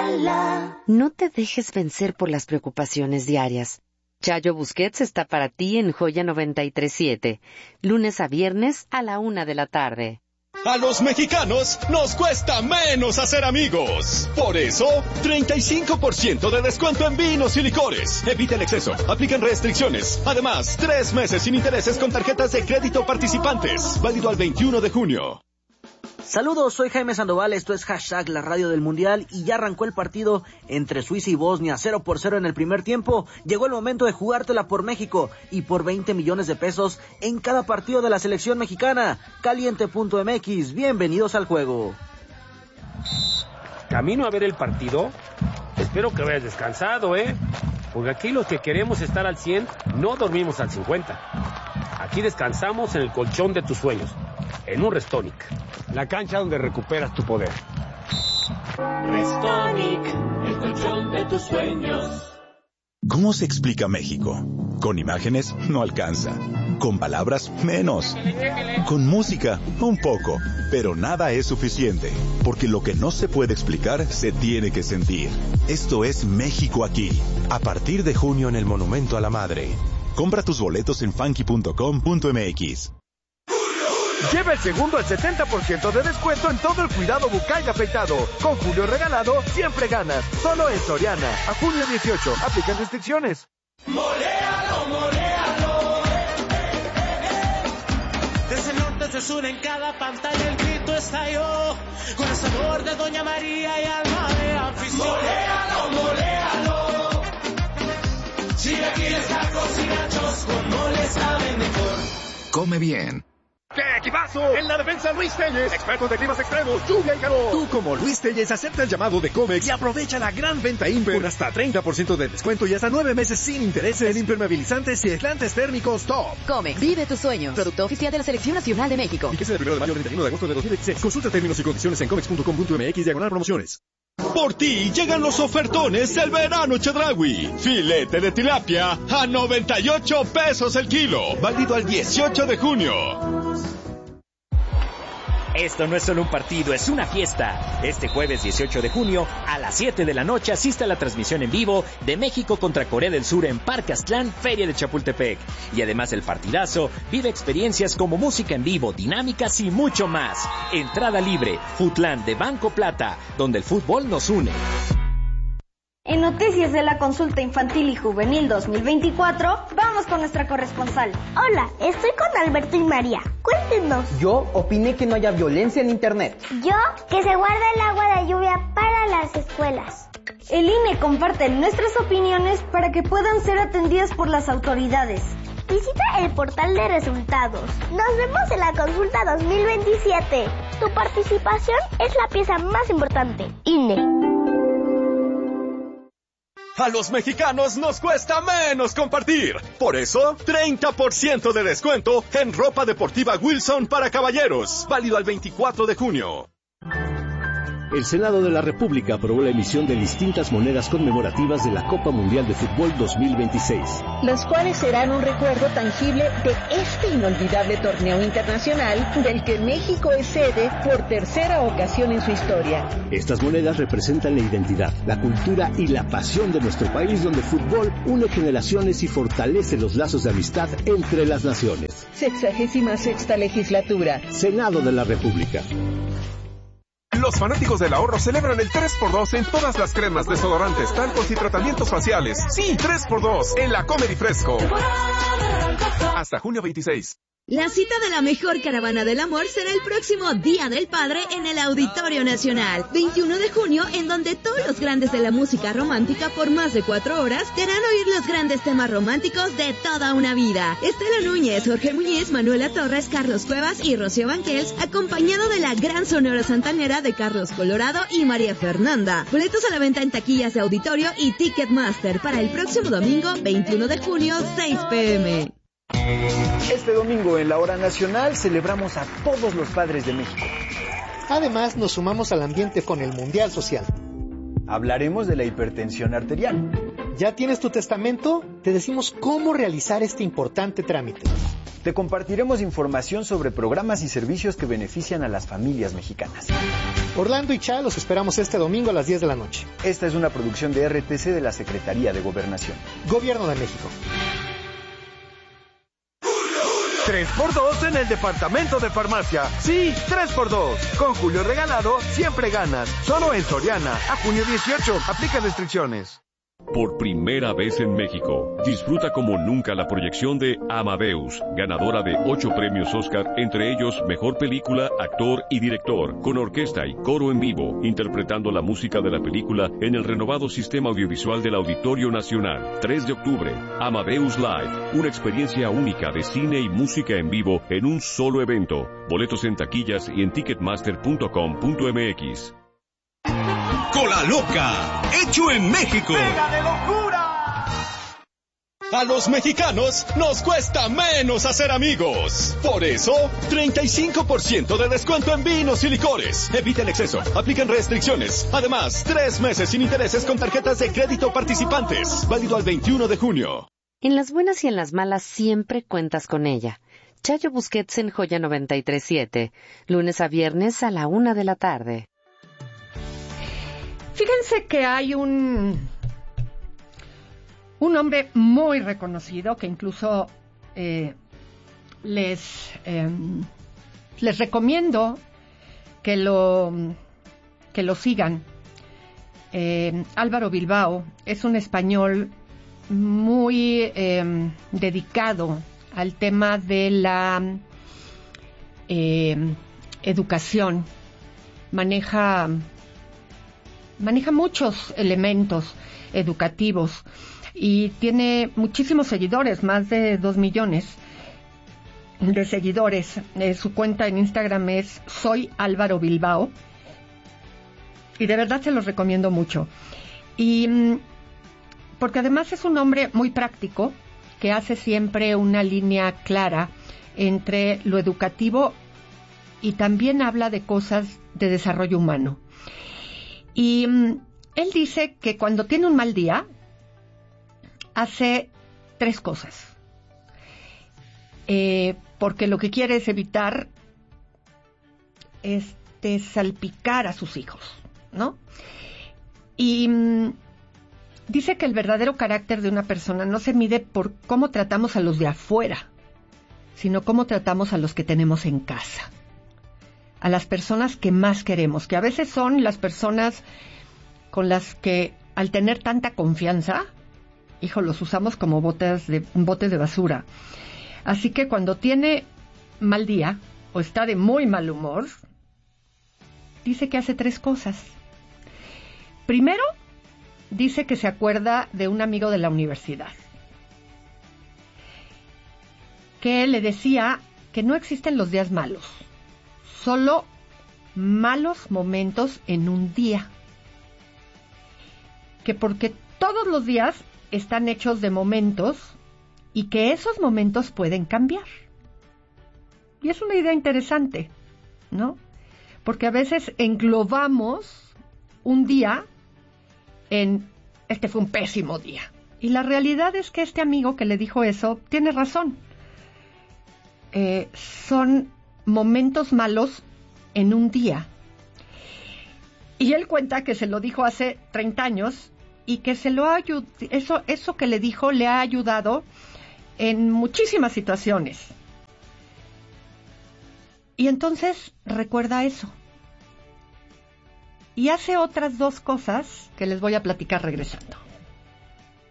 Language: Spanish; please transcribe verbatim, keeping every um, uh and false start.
No te dejes vencer por las preocupaciones diarias. Chayo Busquets está para ti en Joya noventa y tres siete, lunes a viernes a la una de la tarde. A los mexicanos nos cuesta menos hacer amigos. Por eso, treinta y cinco por ciento de descuento en vinos y licores. Evita el exceso. Aplican restricciones. Además, tres meses sin intereses con tarjetas de crédito participantes. Válido al veintiuno de junio. Saludos, soy Jaime Sandoval, esto es Hashtag la Radio del Mundial y ya arrancó el partido entre Suiza y Bosnia, cero por cero en el primer tiempo. Llegó el momento de jugártela por México y por veinte millones de pesos en cada partido de la selección mexicana. Caliente punto m x, bienvenidos al juego. Camino a ver el partido. Espero que hayas descansado, ¿eh? Porque aquí los que queremos estar al cien no dormimos al cincuenta. Aquí descansamos en el colchón de tus sueños, en un Restonic, la cancha donde recuperas tu poder. Restonic, el colchón de tus sueños. ¿Cómo se explica México? Con imágenes no alcanza, con palabras menos, con música un poco, pero nada es suficiente, porque lo que no se puede explicar se tiene que sentir. Esto es México aquí, a partir de junio en el Monumento a la Madre. Compra tus boletos en funky punto com punto m x. Lleva el segundo al setenta por ciento de descuento en todo el cuidado bucal y afeitado. Con Julio regalado, siempre ganas. Solo en Soriana. A junio dieciocho. Aplican restricciones. Moléalo, moléalo. Desde el norte hasta el sur en cada pantalla el grito estalló. Con el sabor de Doña María y alma de afición. Moléalo, moléalo. Chilaquiles, tacos y nachos, como le saben mejor. Come bien. ¡Qué equipazo! En la defensa Luis Telles, expertos de climas extremos, lluvia y calor. Tú como Luis Telles acepta el llamado de Comex y aprovecha la gran venta Imper con hasta treinta por ciento de descuento y hasta nueve meses sin intereses en impermeabilizantes y aislantes térmicos top. Comex, vive tus sueños. Producto oficial de la Selección Nacional de México. Fíjese del primero de mayo al treinta y uno de agosto de dos mil dieciséis. Consulta términos y condiciones en comex punto com punto m x diagonal promociones. Por ti llegan los ofertones del verano Chedraui. Filete de tilapia a noventa y ocho pesos el kilo. Válido al dieciocho de junio. Esto no es solo un partido, es una fiesta. Este jueves dieciocho de junio, a las siete de la noche, asiste a la transmisión en vivo de México contra Corea del Sur en Parque Aztlán, Feria de Chapultepec. Y además del partidazo, vive experiencias como música en vivo, dinámicas y mucho más. Entrada libre, Futlan de Banco Plata, donde el fútbol nos une. En Noticias de la Consulta Infantil y Juvenil dos mil veinticuatro, vamos con nuestra corresponsal. Hola, estoy con Alberto y María. Cuéntenos. Yo opiné que no haya violencia en Internet. Yo, que se guarde el agua de lluvia para las escuelas. El I N E comparte nuestras opiniones para que puedan ser atendidas por las autoridades. Visita el portal de resultados. Nos vemos en la Consulta dos mil veintisiete. Tu participación es la pieza más importante. I N E. A los mexicanos nos cuesta menos compartir. Por eso, treinta por ciento de descuento en ropa deportiva Wilson para caballeros. Válido al veinticuatro de junio. El Senado de la República aprobó la emisión de distintas monedas conmemorativas de la Copa Mundial de Fútbol dos mil veintiséis. Las cuales serán un recuerdo tangible de este inolvidable torneo internacional del que México es sede por tercera ocasión en su historia. Estas monedas representan la identidad, la cultura y la pasión de nuestro país, donde el fútbol une generaciones y fortalece los lazos de amistad entre las naciones. Sexagésima sexta legislatura. Senado de la República. Los fanáticos del ahorro celebran el tres por dos en todas las cremas, desodorantes, talcos y tratamientos faciales. Sí, tres por dos en la Comer y Fresco. Hasta junio veintiséis. La cita de la mejor caravana del amor será el próximo Día del Padre en el Auditorio Nacional, veintiuno de junio, en donde todos los grandes de la música romántica por más de cuatro horas te harán oír los grandes temas románticos de toda una vida. Estela Núñez, Jorge Muñiz, Manuela Torres, Carlos Cuevas y Rocío Banquels, acompañado de la gran sonora santanera de Carlos Colorado y María Fernanda. Boletos a la venta en taquillas de Auditorio y Ticketmaster para el próximo domingo, veintiuno de junio, seis pe eme. Este domingo en la Hora Nacional celebramos a todos los padres de México. Además, nos sumamos al ambiente con el Mundial Social. Hablaremos de la hipertensión arterial. ¿Ya tienes tu testamento? Te decimos cómo realizar este importante trámite. Te compartiremos información sobre programas y servicios que benefician a las familias mexicanas. Orlando y Cha los esperamos este domingo a las diez de la noche. Esta es una producción de R T C de la Secretaría de Gobernación. Gobierno de México. tres por dos en el departamento de farmacia. Sí, tres por dos. Con Julio Regalado, siempre ganas. Solo en Soriana. A junio dieciocho. Aplica restricciones. Por primera vez en México, disfruta como nunca la proyección de Amadeus, ganadora de ocho premios Oscar, entre ellos Mejor Película, Actor y Director, con orquesta y coro en vivo, interpretando la música de la película en el renovado sistema audiovisual del Auditorio Nacional. tres de octubre, Amadeus Live, una experiencia única de cine y música en vivo en un solo evento. Boletos en taquillas y en ticketmaster punto com punto m x. Cola Loca, hecho en México. ¡Pega de locura! A los mexicanos nos cuesta menos hacer amigos. Por eso, treinta y cinco por ciento de descuento en vinos y licores. Evita el exceso, aplican restricciones. Además, tres meses sin intereses con tarjetas de crédito participantes. Válido al veintiuno de junio. En las buenas y en las malas siempre cuentas con ella. Chayo Busquets en Joya noventa y tres siete, lunes a viernes a la una de la tarde. Fíjense que hay un, un hombre muy reconocido que incluso eh, les, eh, les recomiendo que lo, que lo sigan. Eh, Álvaro Bilbao es un español muy eh, dedicado al tema de la eh, educación. Maneja... Maneja muchos elementos educativos y tiene muchísimos seguidores, más de dos millones de seguidores. Eh, su cuenta en Instagram es Soy Álvaro Bilbao y de verdad se los recomiendo mucho. Y porque además es un hombre muy práctico que hace siempre una línea clara entre lo educativo y también habla de cosas de desarrollo humano. Y um, él dice que cuando tiene un mal día, hace tres cosas. Eh, porque lo que quiere es evitar este, salpicar a sus hijos, ¿no? Y um, dice que el verdadero carácter de una persona no se mide por cómo tratamos a los de afuera, sino cómo tratamos a los que tenemos en casa. A las personas que más queremos, que a veces son las personas con las que al tener tanta confianza, hijo, los usamos como botes de, botes de basura. Así que cuando tiene mal día o está de muy mal humor, dice que hace tres cosas. Primero, dice que se acuerda de un amigo de la universidad, que le decía que no existen los días malos, solo malos momentos en un día. Que porque todos los días están hechos de momentos y que esos momentos pueden cambiar. Y es una idea interesante, ¿no? Porque a veces englobamos un día en este fue un pésimo día. Y la realidad es que este amigo que le dijo eso tiene razón. Eh, son momentos malos en un día. Y él cuenta que se lo dijo hace treinta años y que se lo ha ayud- eso eso que le dijo le ha ayudado en muchísimas situaciones. Y entonces recuerda eso. Y hace otras dos cosas que les voy a platicar regresando.